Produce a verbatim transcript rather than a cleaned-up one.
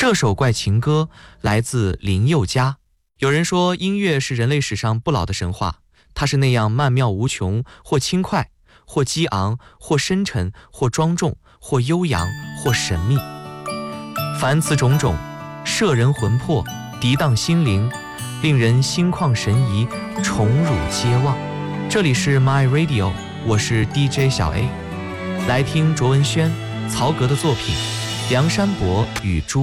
这首怪情歌来自林宥嘉。有人说音乐是人类史上不老的神话，它是那样曼妙无穷，或轻快，或激昂，或深沉，或庄重，或悠扬，或神秘。凡此种种，摄人魂魄，涤荡心灵，令人心旷神怡，宠辱皆忘。这里是 My Radio， 我是 D J 小 A， 来听卓文萱、曹格的作品《梁山伯与朱